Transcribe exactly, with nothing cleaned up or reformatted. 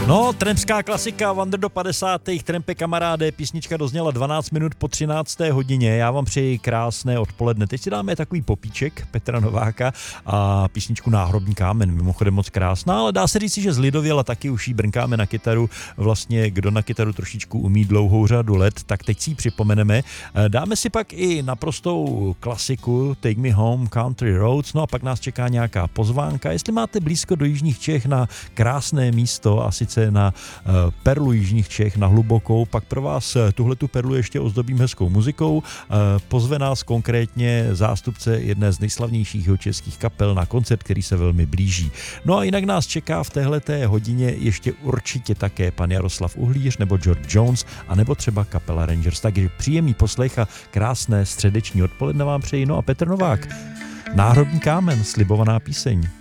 No, trampská klasika, Wander do padesátých Trampy kamaráde, písnička dozněla dvanáct minut po třinácté hodině. Já vám přeji krásné odpoledne. Teď si dáme takový popíček Petra Nováka a písničku Náhrobní kámen, mimochodem moc krásná, ale dá se říct, že zlidověla taky už jí brnkáme na kytaru. Vlastně kdo na kytaru trošičku umí dlouhou řadu let, tak teď si ji připomeneme. Dáme si pak i naprostou klasiku Take Me Home Country Roads, no a pak nás čeká nějaká pozvánka. Jestli máte blízko do jižních Čech na krásné místo, a sice na uh, perlu jižních Čech, na Hlubokou, pak pro vás tuhletu perlu ještě ozdobím hezkou muzikou. Uh, pozve nás konkrétně zástupce jedné z nejslavnějších českých kapel na koncert, který se velmi blíží. No a jinak nás čeká v téhleté hodině ještě určitě také pan Jaroslav Uhlíř nebo George Jones, anebo třeba kapela Rangers. Takže příjemný poslech a krásné středeční odpoledne vám přeji. No a Petr Novák, Náhrobní kámen, slibovaná píseň.